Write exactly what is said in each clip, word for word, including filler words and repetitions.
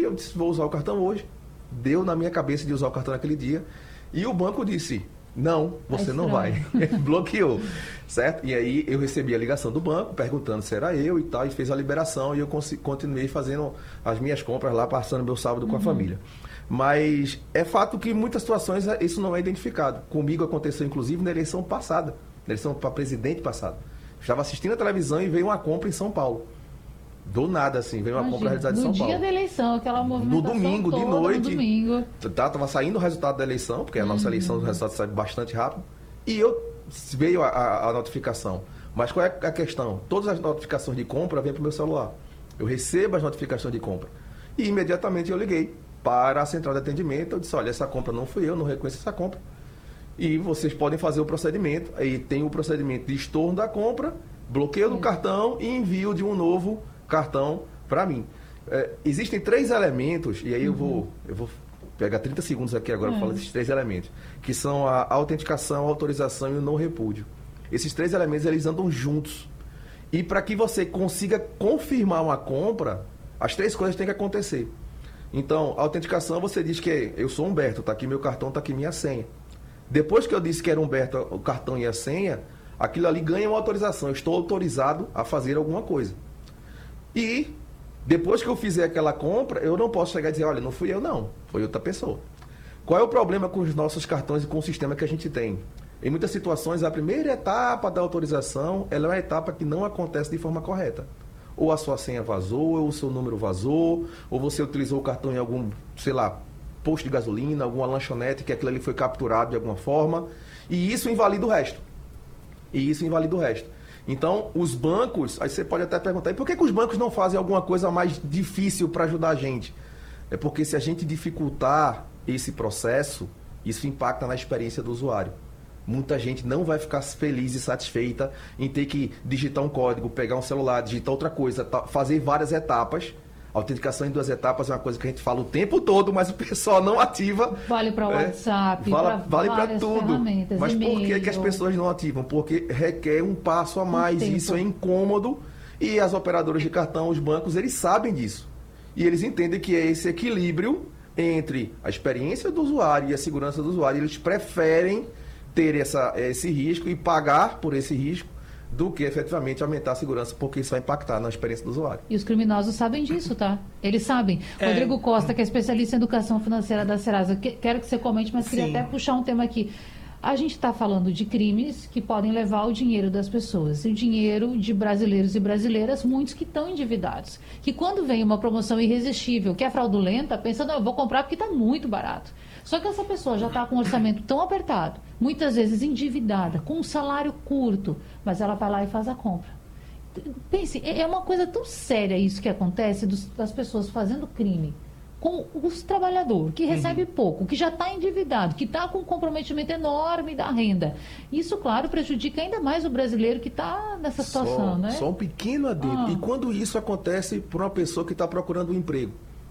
eu disse, vou usar o cartão hoje. Deu na minha cabeça de usar o cartão naquele dia. E o banco disse, não, você não vai. Bloqueou, certo? E aí eu recebi a ligação do banco, perguntando se era eu e tal, e fez a liberação, e eu continuei fazendo as minhas compras lá, passando meu sábado com uhum. a família. Mas é fato que em muitas situações isso não é identificado. Comigo aconteceu, inclusive, na eleição passada, na eleição para presidente passada. Estava assistindo a televisão e veio uma compra em São Paulo. Do nada, assim, veio uma Imagina, compra realizada em São Paulo. No dia da eleição, aquela movimentação No domingo, toda, de noite. No domingo. Tá, tava saindo o resultado da eleição, porque a nossa uhum. eleição, o resultado sai bastante rápido. E eu veio a, a, a notificação. Mas qual é a questão? Todas as notificações de compra vêm para o meu celular. Eu recebo as notificações de compra. E imediatamente eu liguei para a central de atendimento. Eu disse, olha, essa compra não fui eu, não reconheço essa compra. E vocês podem fazer o procedimento. Aí tem o procedimento de estorno da compra, bloqueio do cartão e envio de um novo cartão para mim. É, existem três elementos, e aí uhum. eu vou eu vou pegar trinta segundos aqui agora para falar desses três elementos, que são a autenticação, a autorização e o não repúdio. Esses três elementos, eles andam juntos. E para que você consiga confirmar uma compra, as três coisas têm que acontecer. Então, a autenticação, você diz que eu sou Humberto, está aqui meu cartão, está aqui minha senha. Depois que eu disse que era Humberto o cartão e a senha, aquilo ali ganha uma autorização. Eu estou autorizado a fazer alguma coisa. E depois que eu fizer aquela compra, eu não posso chegar e dizer, olha, não fui eu não, foi outra pessoa. Qual é o problema com os nossos cartões e com o sistema que a gente tem? Em muitas situações, a primeira etapa da autorização, ela é uma etapa que não acontece de forma correta. Ou a sua senha vazou, ou o seu número vazou, ou você utilizou o cartão em algum, sei lá, posto de gasolina, alguma lanchonete, que aquilo ali foi capturado de alguma forma, e isso invalida o resto. E isso invalida o resto. Então, os bancos, aí você pode até perguntar, e por que, que os bancos não fazem alguma coisa mais difícil para ajudar a gente? É porque se a gente dificultar esse processo, isso impacta na experiência do usuário. Muita gente não vai ficar feliz e satisfeita em ter que digitar um código, pegar um celular, digitar outra coisa, fazer várias etapas. A autenticação em duas etapas é uma coisa que a gente fala o tempo todo, mas o pessoal não ativa. Vale para o é, WhatsApp, vale para tudo. Mas e-mail. por que, que as pessoas não ativam? Porque requer um passo a mais, um isso é incômodo. E as operadoras de cartão, os bancos, eles sabem disso. E eles entendem que é esse equilíbrio entre a experiência do usuário e a segurança do usuário. Eles preferem ter essa, esse risco e pagar por esse risco do que efetivamente aumentar a segurança, porque isso vai impactar na experiência do usuário. E os criminosos sabem disso, tá? Eles sabem. É... Rodrigo Costa, que é especialista em educação financeira da Serasa, que, quero que você comente, mas queria Sim. até puxar um tema aqui. A gente está falando de crimes que podem levar o dinheiro das pessoas, o dinheiro de brasileiros e brasileiras, muitos que estão endividados. Que quando vem uma promoção irresistível, que é fraudulenta, pensa, não, eu vou comprar porque está muito barato. Só que essa pessoa já está com um orçamento tão apertado, muitas vezes endividada, com um salário curto, mas ela vai lá e faz a compra. Pense, é uma coisa tão séria isso que acontece dos, das pessoas fazendo crime com os trabalhadores, que recebe uhum. pouco, que já está endividado, que está com um comprometimento enorme da renda. Isso, claro, prejudica ainda mais o brasileiro que está nessa situação, só, né? Só um pequeno adendo. Ah. E quando isso acontece por uma pessoa que está procurando um emprego?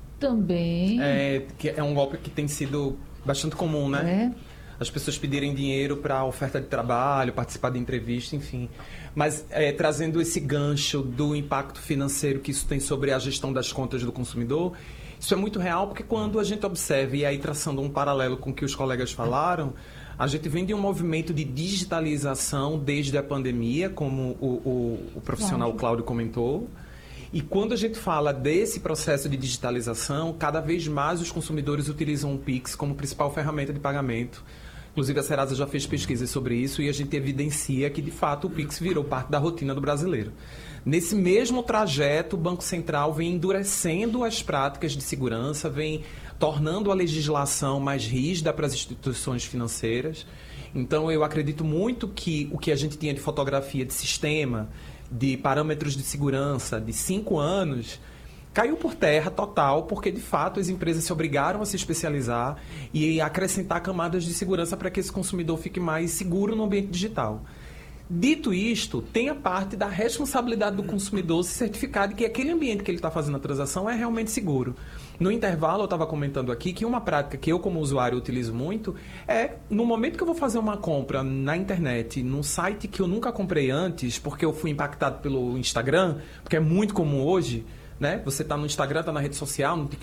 Também. É, que é um golpe que tem sido bastante comum, né? É. As pessoas pedirem dinheiro para oferta de trabalho, participar de entrevista, enfim. Mas é, trazendo esse gancho do impacto financeiro que isso tem sobre a gestão das contas do consumidor, isso é muito real porque quando a gente observa, e aí traçando um paralelo com o que os colegas falaram, a gente vem de um movimento de digitalização desde a pandemia, como o, o, o profissional claro. Cláudio comentou. E quando a gente fala desse processo de digitalização, cada vez mais os consumidores utilizam o Pix como principal ferramenta de pagamento. Inclusive, a Serasa já fez pesquisas sobre isso e a gente evidencia que, de fato, o Pix virou parte da rotina do brasileiro. Nesse mesmo trajeto, o Banco Central vem endurecendo as práticas de segurança, vem tornando a legislação mais rígida para as instituições financeiras. Então, eu acredito muito que o que a gente tinha de fotografia de sistema, de parâmetros de segurança de cinco anos, caiu por terra total, porque de fato as empresas se obrigaram a se especializar e acrescentar camadas de segurança para que esse consumidor fique mais seguro no ambiente digital. Dito isto, tem a parte da responsabilidade do consumidor se certificar de que aquele ambiente que ele está fazendo a transação é realmente seguro. No intervalo, eu estava comentando aqui que uma prática que eu, como usuário, utilizo muito é, no momento que eu vou fazer uma compra na internet, num site que eu nunca comprei antes, porque eu fui impactado pelo Instagram, porque é muito comum hoje, né? Você está no Instagram, está na rede social, no